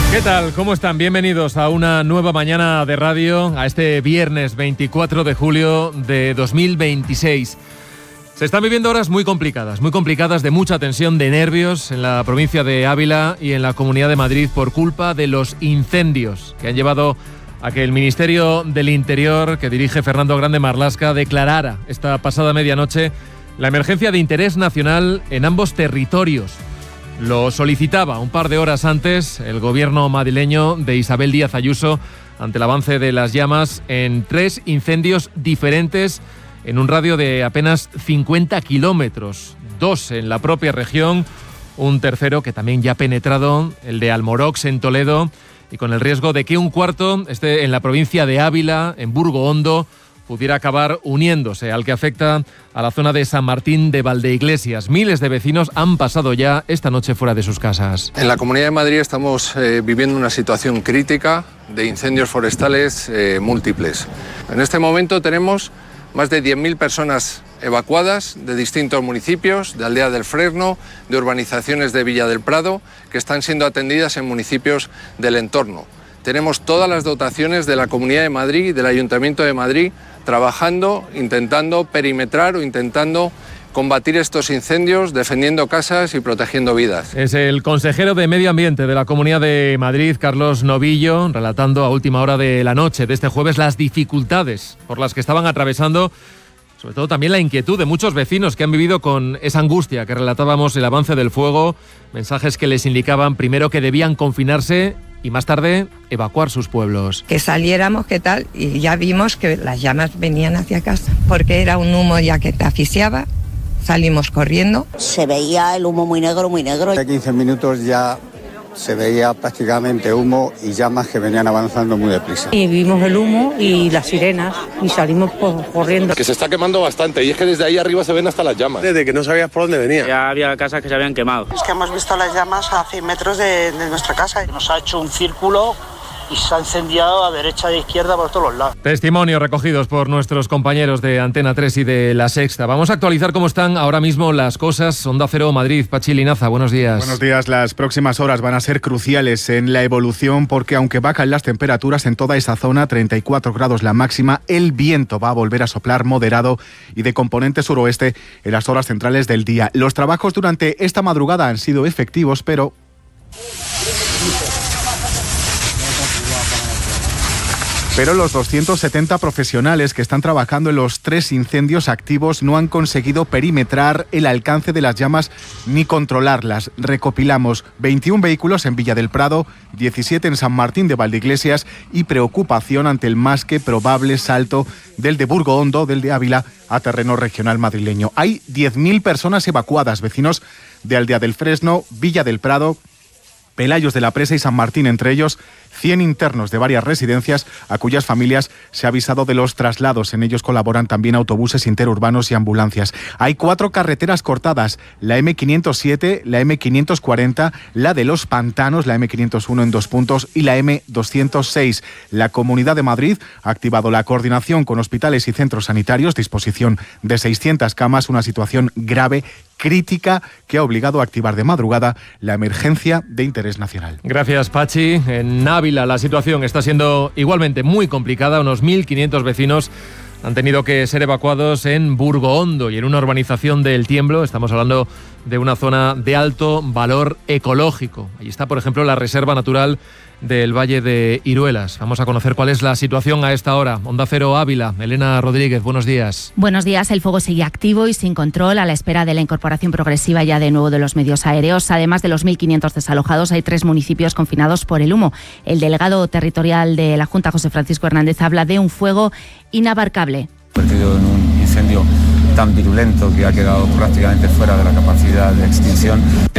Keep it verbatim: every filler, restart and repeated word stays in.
¿Qué tal? ¿Cómo están? Bienvenidos a una nueva mañana de radio, a este viernes veinticuatro de julio de dos mil veintiséis. Se están viviendo horas muy complicadas, muy complicadas, de mucha tensión, de nervios en la provincia de Ávila y en la Comunidad de Madrid por culpa de los incendios que han llevado a que el Ministerio del Interior, que dirige Fernando Grande Marlaska, declarara esta pasada medianoche la emergencia de interés nacional en ambos territorios. Lo solicitaba un par de horas antes el gobierno madrileño de Isabel Díaz Ayuso ante el avance de las llamas en tres incendios diferentes en un radio de apenas cincuenta kilómetros, dos en la propia región, un tercero que también ya ha penetrado, el de Almorox en Toledo, y con el riesgo de que un cuarto esté en la provincia de Ávila, en Burgo Hondo, pudiera acabar uniéndose al que afecta a la zona de San Martín de Valdeiglesias. Miles de vecinos han pasado ya esta noche fuera de sus casas. En la Comunidad de Madrid estamos eh, viviendo una situación crítica de incendios forestales eh, múltiples. En este momento tenemos más de diez mil personas evacuadas de distintos municipios, de Aldea del Fresno, de urbanizaciones de Villa del Prado, que están siendo atendidas en municipios del entorno. Tenemos todas las dotaciones de la Comunidad de Madrid y del Ayuntamiento de Madrid trabajando, intentando perimetrar o intentando combatir estos incendios, defendiendo casas y protegiendo vidas. Es el consejero de Medio Ambiente de la Comunidad de Madrid, Carlos Novillo, relatando a última hora de la noche de este jueves las dificultades por las que estaban atravesando, sobre todo también la inquietud de muchos vecinos que han vivido con esa angustia que relatábamos, el avance del fuego, mensajes que les indicaban primero que debían confinarse y más tarde evacuar sus pueblos. Que saliéramos, ¿qué tal? Y ya vimos que las llamas venían hacia casa, porque era un humo ya que te asfixiaba. Salimos corriendo. Se veía el humo muy negro, muy negro. Hace quince minutos ya se veía prácticamente humo y llamas que venían avanzando muy deprisa. Y vimos el humo y las sirenas y salimos corriendo. Que se está quemando bastante y es que desde ahí arriba se ven hasta las llamas. Desde que no sabías por dónde venía. Ya había casas que se habían quemado. Es que hemos visto las llamas a cien metros de, de nuestra casa. Nos ha hecho un círculo y se ha incendiado a derecha e izquierda por todos los lados. Testimonios recogidos por nuestros compañeros de Antena tres y de La Sexta. Vamos a actualizar cómo están ahora mismo las cosas. Onda Cero Madrid, Pachi Linaza, buenos días. Buenos días. Las próximas horas van a ser cruciales en la evolución porque aunque bajan las temperaturas en toda esa zona, treinta y cuatro grados la máxima, el viento va a volver a soplar moderado y de componente suroeste en las horas centrales del día. Los trabajos durante esta madrugada han sido efectivos, pero... Pero los doscientos setenta profesionales que están trabajando en los tres incendios activos no han conseguido perimetrar el alcance de las llamas ni controlarlas. Recopilamos veintiún vehículos en Villa del Prado, diecisiete en San Martín de Valdeiglesias y preocupación ante el más que probable salto del de Burgo Hondo, del de Ávila, a terreno regional madrileño. Hay diez mil personas evacuadas, vecinos de Aldea del Fresno, Villa del Prado, Pelayos de la Presa y San Martín, entre ellos cien internos de varias residencias a cuyas familias se ha avisado de los traslados. En ellos colaboran también autobuses interurbanos y ambulancias. Hay cuatro carreteras cortadas, la eme quinientos siete, la eme quinientos cuarenta, la de Los Pantanos, la eme quinientos uno en dos puntos y la eme doscientos seis. La Comunidad de Madrid ha activado la coordinación con hospitales y centros sanitarios, disposición de seiscientas camas, una situación grave, crítica, que ha obligado a activar de madrugada la emergencia de interés nacional. Gracias, Pachi. En Ávila la situación está siendo igualmente muy complicada. Unos mil quinientos vecinos han tenido que ser evacuados en Burgo Hondo y en una urbanización del Tiemblo. Estamos hablando de una zona de alto valor ecológico. Allí está, por ejemplo, la Reserva Natural del Valle de Iruelas. Vamos a conocer cuál es la situación a esta hora. Onda Cero Ávila, Elena Rodríguez, buenos días. Buenos días. El fuego sigue activo y sin control a la espera de la incorporación progresiva ya de nuevo de los medios aéreos. Además de los mil quinientos desalojados, hay tres municipios confinados por el humo. El delegado territorial de la Junta, José Francisco Hernández, habla de un fuego inabarcable. Convertido en un incendio tan virulento que ha quedado prácticamente fuera de la capacidad de extinción.